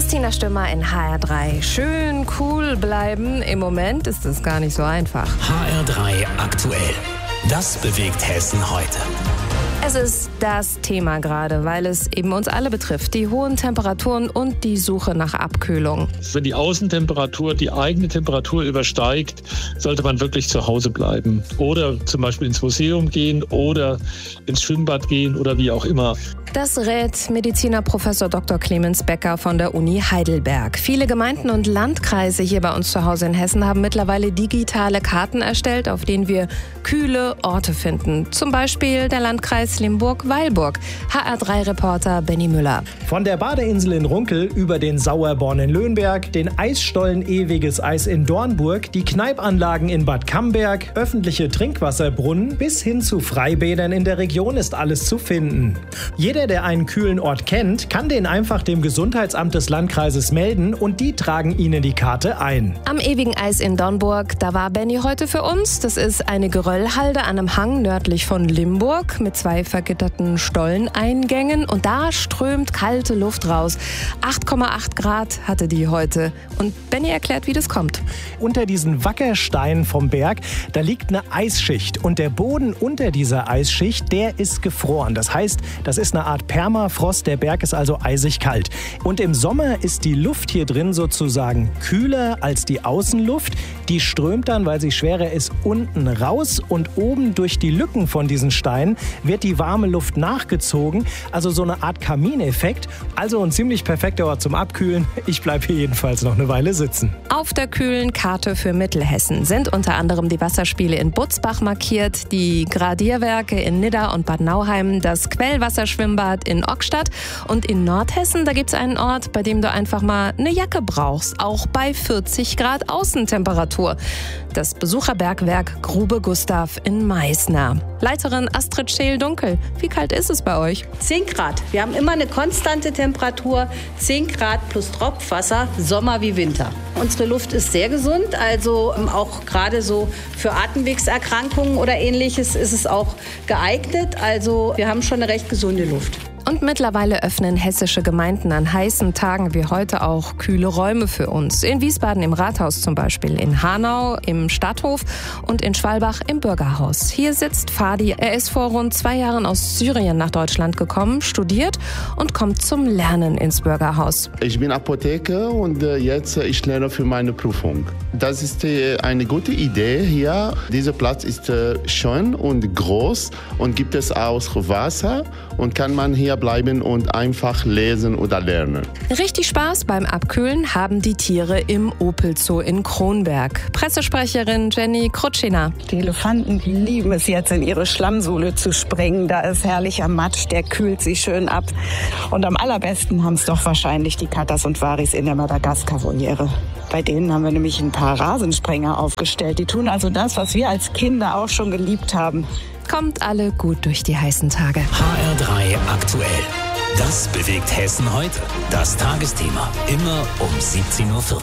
Christina Stümmer in HR3. Schön cool bleiben. Im Moment ist es gar nicht so einfach. HR3 aktuell. Das bewegt Hessen heute. Es ist das Thema gerade, weil es eben uns alle betrifft. Die hohen Temperaturen und die Suche nach Abkühlung. Wenn die Außentemperatur die eigene Temperatur übersteigt, sollte man wirklich zu Hause bleiben. Oder zum Beispiel ins Museum gehen oder ins Schwimmbad gehen oder wie auch immer. Das rät Mediziner Professor Dr. Clemens Becker von der Uni Heidelberg. Viele Gemeinden und Landkreise hier bei uns zu Hause in Hessen haben mittlerweile digitale Karten erstellt, auf denen wir kühle Orte finden. Zum Beispiel der Landkreis Limburg-Weilburg. HR3-Reporter Benny Müller. Von der Badeinsel in Runkel über den Sauerborn in Löhnberg, den Eisstollen Ewiges Eis in Dornburg, die Kneipanlagen in Bad Camberg, öffentliche Trinkwasserbrunnen bis hin zu Freibädern in der Region ist alles zu finden. Jeder, der einen kühlen Ort kennt, kann den einfach dem Gesundheitsamt des Landkreises melden und die tragen Ihnen die Karte ein. Am Ewigen Eis in Dornburg, da war Benny heute für uns. Das ist eine Geröllhalde an einem Hang nördlich von Limburg mit 2 vergitterten Stolleneingängen und da strömt kalte Luft raus. 8,8 Grad hatte die heute. Und Benny erklärt, wie das kommt. Unter diesen Wackersteinen vom Berg, da liegt eine Eisschicht und der Boden unter dieser Eisschicht, der ist gefroren. Das heißt, das ist eine Art Permafrost, der Berg ist also eisig kalt. Und im Sommer ist die Luft hier drin sozusagen kühler als die Außenluft. Die strömt dann, weil sie schwerer ist, unten raus und oben durch die Lücken von diesen Steinen wird die warme Luft nachgezogen. Also so eine Art Kamineffekt. Also ein ziemlich perfekter Ort zum Abkühlen. Ich bleibe hier jedenfalls noch eine Weile sitzen. Auf der kühlen Karte für Mittelhessen sind unter anderem die Wasserspiele in Butzbach markiert, die Gradierwerke in Nidda und Bad Nauheim, das Quellwasserschwimmbad in Ockstadt und in Nordhessen, da gibt es einen Ort, bei dem du einfach mal eine Jacke brauchst, auch bei 40 Grad Außentemperatur. Das Besucherbergwerk Grube Gustav in Meißner. Leiterin Astrid Scheel-Dunkel, wie kalt ist es bei euch? 10 Grad. Wir haben immer eine konstante Temperatur, 10 Grad plus Tropfwasser, Sommer wie Winter. Unsere Luft ist sehr gesund, also auch gerade so für Atemwegserkrankungen oder Ähnliches ist es auch geeignet. Also wir haben schon eine recht gesunde Luft. Und mittlerweile öffnen hessische Gemeinden an heißen Tagen wie heute auch kühle Räume für uns. In Wiesbaden im Rathaus zum Beispiel, in Hanau im Stadthof und in Schwalbach im Bürgerhaus. Hier sitzt Fadi. Er ist vor rund 2 Jahren aus Syrien nach Deutschland gekommen, studiert und kommt zum Lernen ins Bürgerhaus. Ich bin Apotheker und jetzt ich lerne für meine Prüfung. Das ist eine gute Idee hier. Dieser Platz ist schön und groß und gibt es auch Wasser und kann man hier bleiben und einfach lesen oder lernen. Richtig Spaß beim Abkühlen haben die Tiere im Opel Zoo in Kronberg. Pressesprecherin Jenny Krutschina. Die Elefanten lieben es jetzt, in ihre Schlammsohle zu springen. Da ist herrlicher Matsch, der kühlt sie schön ab. Und am allerbesten haben es doch wahrscheinlich die Katas und Waris in der Madagaskar-Voliere. Bei denen haben wir nämlich ein paar Rasensprenger aufgestellt. Die tun also das, was wir als Kinder auch schon geliebt haben. Kommt alle gut durch die heißen Tage. HR3 aktuell. Das bewegt Hessen heute. Das Tagesthema. Immer um 17:40 Uhr.